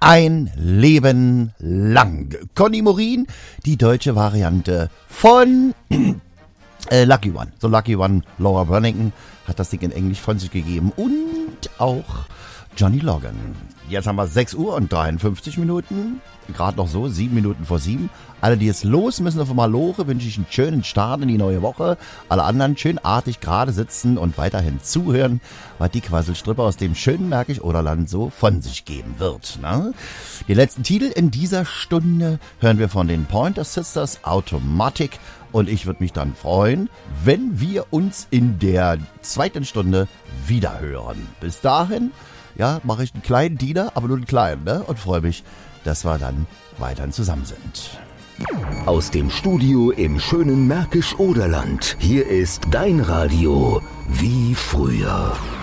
ein Leben lang. Conny Morin, die deutsche Variante von Lucky One. So Lucky One, Laura Branigan hat das Ding in Englisch von sich gegeben und auch Johnny Logan. Jetzt haben wir 6 Uhr und 53 Minuten. Gerade noch so, 7 Minuten vor 7. Alle, die jetzt los müssen auf einmal loche, wünsche ich einen schönen Start in die neue Woche. Alle anderen schön artig gerade sitzen und weiterhin zuhören, was die Quasselstrippe aus dem schönen Märkisch-Oderland so von sich geben wird. Ne? Die letzten Titel in dieser Stunde hören wir von den Pointer Sisters, Automatic. Und ich würde mich dann freuen, wenn wir uns in der zweiten Stunde wieder hören. Bis dahin, ja, mache ich einen kleinen Diener, aber nur einen kleinen, ne? Und freue mich, dass wir dann weiterhin zusammen sind. Aus dem Studio im schönen Märkisch-Oderland. Hier ist dein Radio wie früher.